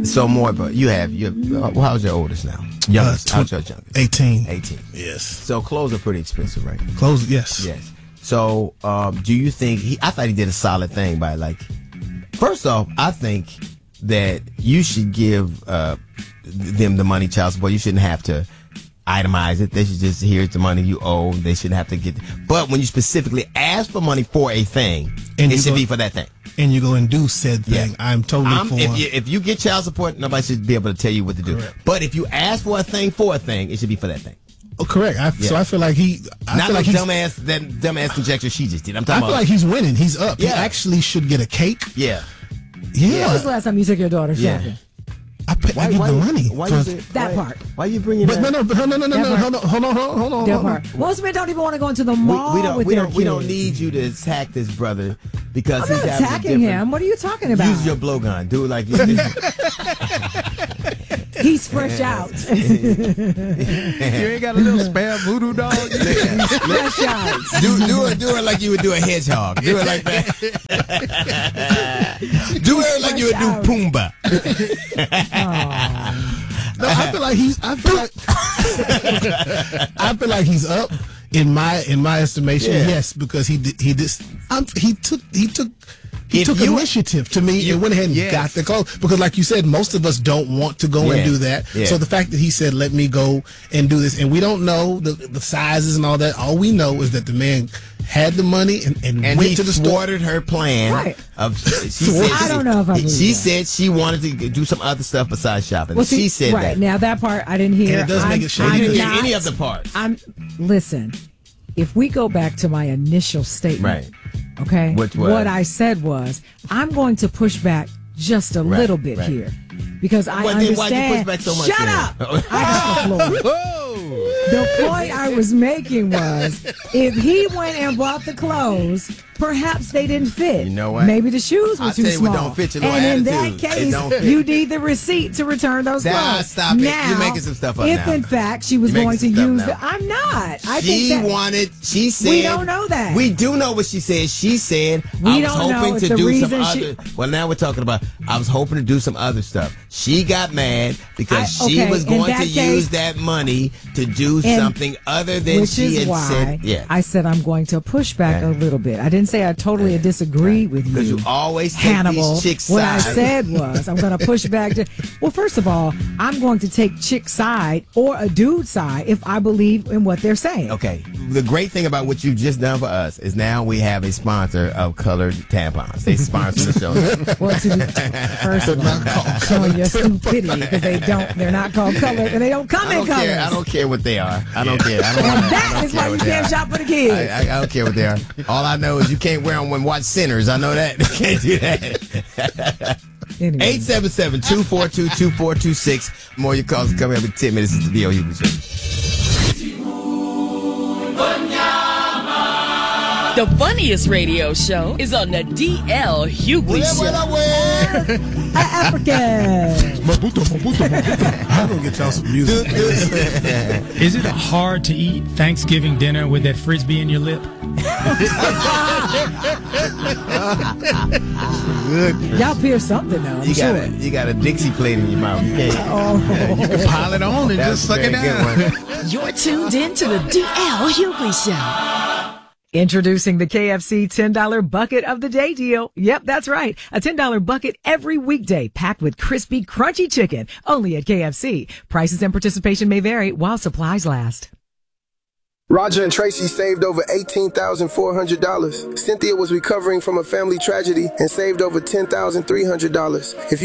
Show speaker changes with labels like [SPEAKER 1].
[SPEAKER 1] So more, but you have how's your oldest now? Youngest. How's your youngest?
[SPEAKER 2] 18.
[SPEAKER 1] 18.
[SPEAKER 2] Yes.
[SPEAKER 1] So clothes are pretty expensive, right?
[SPEAKER 2] Clothes, yes.
[SPEAKER 1] Yes. So, do you think I thought he did a solid thing by first off, I think that you should give them the money, child support. You shouldn't have to itemize it. They should just, here's the money you owe. They shouldn't have to get. But when you specifically ask for money for a thing, it should be for that thing.
[SPEAKER 2] And you go and do said thing. Yeah. I'm totally for.
[SPEAKER 1] If you get child support, nobody should be able to tell you what to do. Correct. But if you ask for a thing, it should be for that thing.
[SPEAKER 2] Oh, correct. So I feel like
[SPEAKER 1] dumbass conjecture she just did. I feel
[SPEAKER 2] like he's winning. He's up. Yeah. He actually should get a cake.
[SPEAKER 1] Yeah.
[SPEAKER 3] Yeah. When was the last time you took your daughter shopping?
[SPEAKER 2] I give the money.
[SPEAKER 3] That part.
[SPEAKER 1] Why are you bringing that?
[SPEAKER 2] No. Hold on.
[SPEAKER 3] That part. Most men don't even want to go into the mall with their kids.
[SPEAKER 1] We don't need you to attack this brother because
[SPEAKER 3] I'm not attacking him. What are you talking about?
[SPEAKER 1] Use your blowgun. Do it like you did.
[SPEAKER 3] He's fresh out.
[SPEAKER 4] You ain't got a little spare voodoo dog?
[SPEAKER 3] Fresh out.
[SPEAKER 1] Do it like you would do a hedgehog. Do it like that. Do it like you would do Pumbaa.
[SPEAKER 2] No, I feel like he's up in my estimation. Yeah. Yes, because he took initiative to me and went ahead and got the clothes. Because like you said, most of us don't want to go and do that. Yeah. So the fact that he said, let me go and do this, and we don't know the sizes and all that. All we know is that the man had the money and went to the store.
[SPEAKER 1] Thwarted her plan.
[SPEAKER 3] Right. I don't know if I believe
[SPEAKER 1] She
[SPEAKER 3] that.
[SPEAKER 1] said she wanted to do some other stuff besides shopping.
[SPEAKER 3] Well,
[SPEAKER 1] she said
[SPEAKER 3] right.
[SPEAKER 1] that.
[SPEAKER 3] Now that part I didn't hear.
[SPEAKER 2] And it does make it shady.
[SPEAKER 1] You didn't hear any of the parts.
[SPEAKER 3] Listen, if we go back to my initial statement,
[SPEAKER 1] right?
[SPEAKER 3] Okay,
[SPEAKER 1] what
[SPEAKER 3] I said was I'm going to push back just a little bit here because I understand.
[SPEAKER 1] Why'd you push back so much?
[SPEAKER 3] Shut up! I got the floor. The point I was making was if he went and bought the clothes, perhaps they didn't fit.
[SPEAKER 1] You know what?
[SPEAKER 3] Maybe the shoes were too small.
[SPEAKER 1] Don't fit your
[SPEAKER 3] and in
[SPEAKER 1] attitude.
[SPEAKER 3] that case, you need the receipt to return those clothes.
[SPEAKER 1] Stop it. You're making some stuff up
[SPEAKER 3] if
[SPEAKER 1] now.
[SPEAKER 3] In fact she was going to use it, I'm not.
[SPEAKER 1] She said.
[SPEAKER 3] We don't know that.
[SPEAKER 1] We do know what she said. She said, I was hoping to do some other. Well, now we're talking about, I was hoping to do some other stuff. She got mad because she was going to use that money to do something other than she had said. Yeah.
[SPEAKER 3] I said I'm going to push back a little bit. I didn't say I totally disagreed with you.
[SPEAKER 1] Because you always take
[SPEAKER 3] Hannibal.
[SPEAKER 1] these chicks'
[SPEAKER 3] What
[SPEAKER 1] side.
[SPEAKER 3] I said was I'm going to push back. Well, first of all, I'm going to take chick side or a dude side if I believe in what they're saying.
[SPEAKER 1] Okay. The great thing about what you've just done for us is now we have a sponsor of colored tampons. They sponsor the show.
[SPEAKER 3] Well, first of all, showing your stupidity because they're not called colored and they don't come in colors.
[SPEAKER 1] I don't care what they are. I don't care.
[SPEAKER 3] And that is why you can't shop for the kids.
[SPEAKER 1] I don't care what they are. All I know is you can't wear them and watch Sinners. I know that. You can't do that. Anyway. 877-242-2426. More of your calls are coming up in 10 minutes. This is the D.L. Hughley Show.
[SPEAKER 5] The funniest radio show is on the D.L. Hughley Show.
[SPEAKER 3] African.
[SPEAKER 2] I'm going to get y'all some music.
[SPEAKER 6] Is it hard to eat Thanksgiving dinner with that Frisbee in your lip?
[SPEAKER 3] Y'all pierce something now. I'm sure.
[SPEAKER 1] You got a Dixie plate in your mouth. You can't.
[SPEAKER 4] You can pile it on and just suck it down.
[SPEAKER 5] You're tuned in to the D.L. Hughley Show.
[SPEAKER 3] Introducing the KFC $10 bucket of the day deal. Yep, that's right. A $10 bucket every weekday packed with crispy, crunchy chicken. Only at KFC. Prices and participation may vary while supplies last.
[SPEAKER 7] Roger and Tracy saved over $18,400. Cynthia was recovering from a family tragedy and saved over $10,300. If you